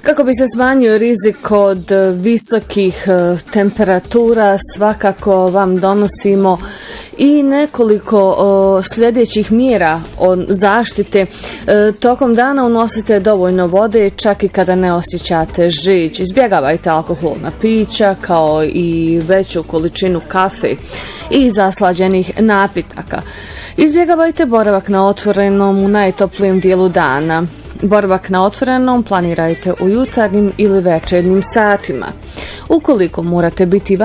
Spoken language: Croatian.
Kako bi se smanjio rizik od visokih temperatura, svakako vam donosimo i nekoliko sljedećih mjera zaštite. Tokom dana unosite dovoljno vode, čak i kada ne osjećate žeđ. Izbjegavajte alkoholna pića, kao i veću količinu kafe i zaslađenih napitaka. Izbjegavajte boravak na otvorenom u najtoplijem dijelu dana. Boravak na otvorenom planirajte u jutarnjim ili večernjim satima. Ukoliko morate biti